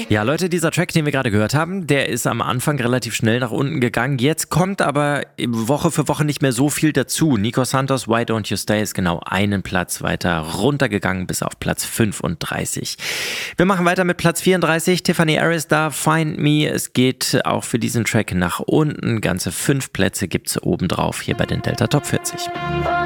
Ja, Leute, dieser Track, den wir gerade gehört haben, der ist am Anfang relativ schnell nach unten gegangen. Jetzt kommt aber Woche für Woche nicht mehr so viel dazu. Nico Santos, Why Don't You Stay, ist genau einen Platz weiter runtergegangen bis auf Platz 35. Wir machen weiter mit Platz 34. Tiffany Harris da, Find Me. Es geht auch für diesen Track nach unten. Ganze 5 Plätze gibt's obendrauf hier bei den Delta Top 40.